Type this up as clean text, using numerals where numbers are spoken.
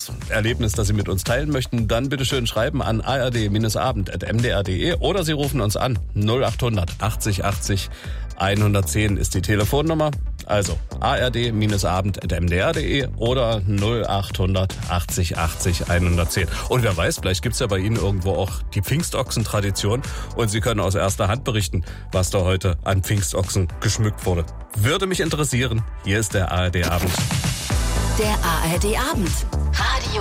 besonderes Erlebnis, das Sie mit uns teilen möchten, dann bitte schön schreiben an ard-abend@mdr.de oder Sie rufen uns an. 0800 80 80 110 ist die Telefonnummer. Also ard-abend@mdr.de oder 0800 80 80 110. Und wer weiß, vielleicht gibt's ja bei Ihnen irgendwo auch die Pfingstochsen-Tradition und Sie können aus erster Hand berichten, was da heute an Pfingstochsen geschmückt wurde. Würde mich interessieren. Hier ist der ARD-Abend. Der ARD-Abend.